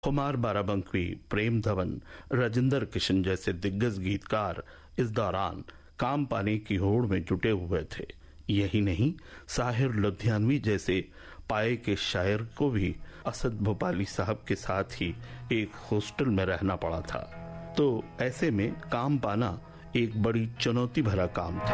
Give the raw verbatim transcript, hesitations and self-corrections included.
कुमार बाराबंकी, प्रेम धवन, राजेंद्र किशन जैसे दिग्गज गीतकार इस दौरान काम पाने की होड़ में जुटे हुए थे। यही नहीं, साहिर लुधियानवी जैसे पाए के शायर को भी असद भोपाली साहब के साथ ही एक हॉस्टल में रहना पड़ा था। तो ऐसे में काम पाना एक बड़ी चुनौती भरा काम था।